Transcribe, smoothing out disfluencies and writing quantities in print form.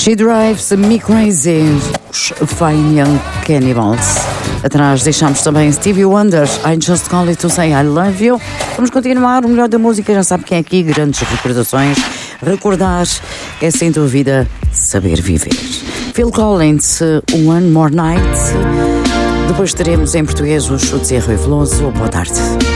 She Drives Me Crazy, os Fine Young Cannibals. Atrás deixámos também Stevie Wonder, I Just Call It To Say I Love You. Vamos continuar, o melhor da música, já sabe quem é aqui, grandes recordações. Recordar é sem dúvida saber viver. Phil Collins, One More Night. Depois teremos em português o Chutes e Rui Veloso. Boa tarde.